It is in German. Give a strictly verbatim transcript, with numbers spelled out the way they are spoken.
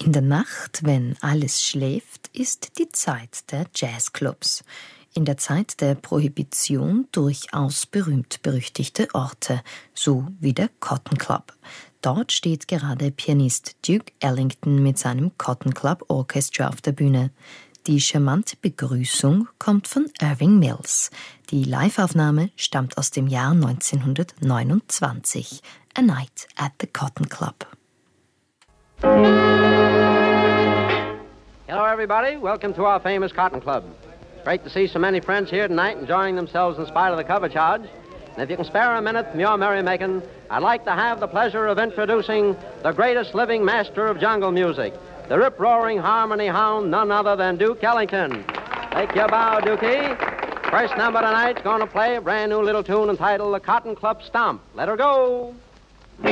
In der Nacht, wenn alles schläft, ist die Zeit der Jazzclubs. In der Zeit der Prohibition durchaus berühmt-berüchtigte Orte, so wie der Cotton Club. Dort steht gerade Pianist Duke Ellington mit seinem Cotton Club Orchestra auf der Bühne. Die charmante Begrüßung kommt von Irving Mills. Die Liveaufnahme stammt aus dem Jahr neunzehnhundertneunundzwanzig. A Night at the Cotton Club. Hello, everybody. Welcome to our famous Cotton Club. It's great to see so many friends here tonight enjoying themselves in spite of the cover charge. And if you can spare a minute from your merrymaking, I'd like to have the pleasure of introducing the greatest living master of jungle music, the rip-roaring harmony hound, none other than Duke Ellington. Take your bow, Dukey. First number tonight's going to play a brand new little tune entitled The Cotton Club Stomp. Let her go.